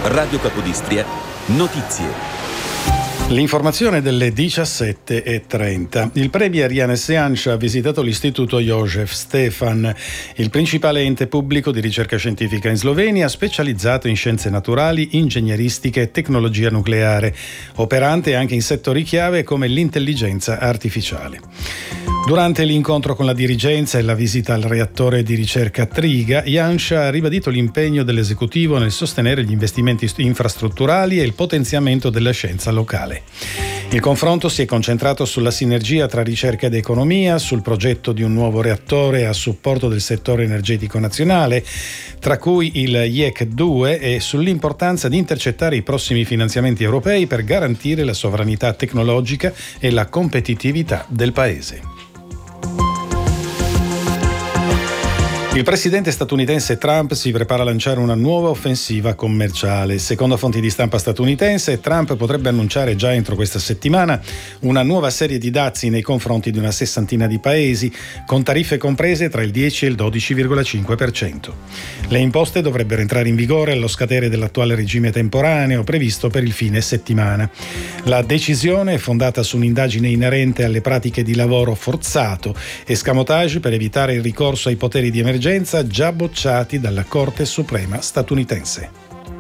Radio Capodistria, notizie. L'informazione delle 17:30. Il premier Janez Janša ha visitato l'istituto Jožef Stefan, il principale ente pubblico di ricerca scientifica in Slovenia, specializzato in scienze naturali, ingegneristiche e tecnologia nucleare, operante anche in settori chiave come l'intelligenza artificiale. Durante l'incontro con la dirigenza e la visita al reattore di ricerca Triga, Janša ha ribadito l'impegno dell'esecutivo nel sostenere gli investimenti infrastrutturali e il potenziamento della scienza locale. Il confronto si è concentrato sulla sinergia tra ricerca ed economia, sul progetto di un nuovo reattore a supporto del settore energetico nazionale, tra cui il JEC 2, e sull'importanza di intercettare i prossimi finanziamenti europei per garantire la sovranità tecnologica e la competitività del Paese. Il presidente statunitense Trump si prepara a lanciare una nuova offensiva commerciale. Secondo fonti di stampa statunitense, Trump potrebbe annunciare già entro questa settimana una nuova serie di dazi nei confronti di una sessantina di paesi, con tariffe comprese tra il 10 e il 12,5%. Le imposte dovrebbero entrare in vigore allo scadere dell'attuale regime temporaneo previsto per il fine settimana. La decisione è fondata su un'indagine inerente alle pratiche di lavoro forzato, escamotage per evitare il ricorso ai poteri di emergenza già bocciati dalla Corte Suprema statunitense.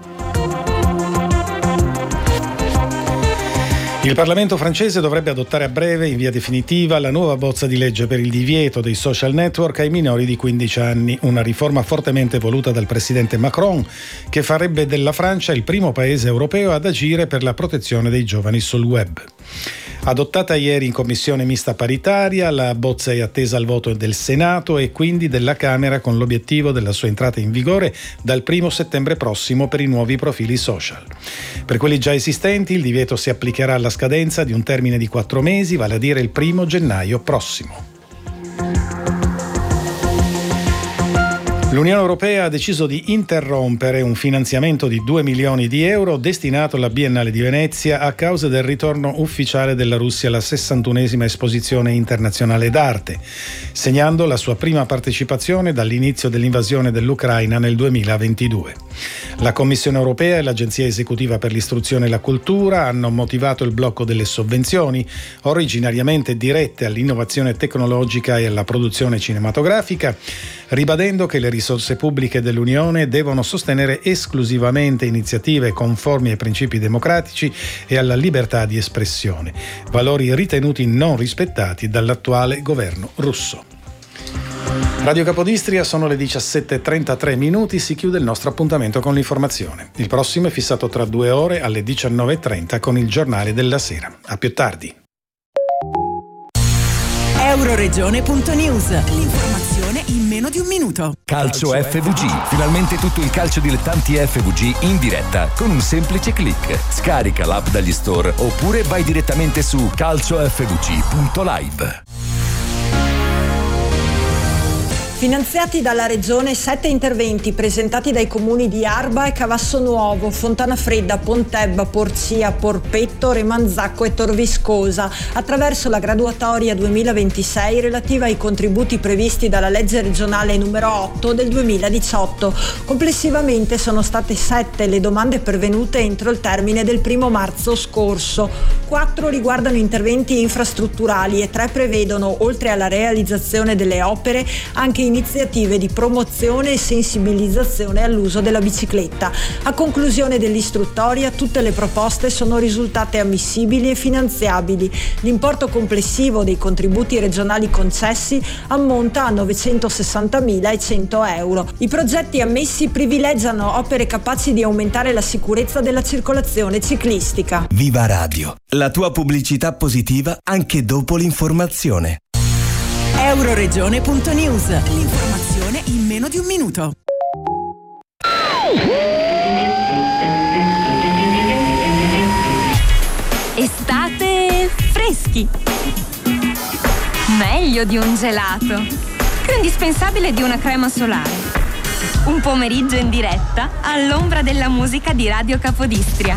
Il Parlamento francese dovrebbe adottare a breve, in via definitiva, la nuova bozza di legge per il divieto dei social network ai minori di 15 anni, una riforma fortemente voluta dal presidente Macron, che farebbe della Francia il primo paese europeo ad agire per la protezione dei giovani sul web. Adottata ieri in commissione mista paritaria, la bozza è attesa al voto del Senato e quindi della Camera, con l'obiettivo della sua entrata in vigore dal 1 settembre prossimo per i nuovi profili social. Per quelli già esistenti, il divieto si applicherà alla scadenza di un termine di 4 mesi, vale a dire il 1 gennaio prossimo. L'Unione Europea ha deciso di interrompere un finanziamento di 2 milioni di euro destinato alla Biennale di Venezia a causa del ritorno ufficiale della Russia alla 61esima esposizione internazionale d'arte, segnando la sua prima partecipazione dall'inizio dell'invasione dell'Ucraina nel 2022. La Commissione Europea e l'Agenzia Esecutiva per l'Istruzione e la Cultura hanno motivato il blocco delle sovvenzioni, originariamente dirette all'innovazione tecnologica e alla produzione cinematografica, ribadendo che le risorse pubbliche dell'Unione devono sostenere esclusivamente iniziative conformi ai principi democratici e alla libertà di espressione, valori ritenuti non rispettati dall'attuale governo russo. Radio Capodistria, sono le 17:33 minuti, si chiude il nostro appuntamento con l'informazione. Il prossimo è fissato tra 2 ore alle 19:30 con il Giornale della Sera. A più tardi. Euroregione.news. L'informazione in meno di un minuto. Calcio FVG. Finalmente tutto il calcio dilettanti FVG in diretta con un semplice click. Scarica l'app dagli store oppure vai direttamente su calciofvg.live. Finanziati dalla Regione 7 interventi presentati dai comuni di Arba e Cavasso Nuovo, Fontana Fredda, Pontebba, Porcia, Porpetto, Remanzacco e Torviscosa, attraverso la graduatoria 2026 relativa ai contributi previsti dalla legge regionale numero 8 del 2018. Complessivamente sono state 7 le domande pervenute entro il termine del 1 marzo scorso. 4 riguardano interventi infrastrutturali e 3 prevedono, oltre alla realizzazione delle opere, anche iniziative di promozione e sensibilizzazione all'uso della bicicletta. A conclusione dell'istruttoria, tutte le proposte sono risultate ammissibili e finanziabili. L'importo complessivo dei contributi regionali concessi ammonta a 960.100 euro. I progetti ammessi privilegiano opere capaci di aumentare la sicurezza della circolazione ciclistica. Viva Radio, la tua pubblicità positiva anche dopo l'informazione. Euroregione.news. L'informazione in meno di un minuto. Estate freschi. Meglio di un gelato. Più indispensabile di una crema solare. Un pomeriggio in diretta all'ombra della musica di Radio Capodistria.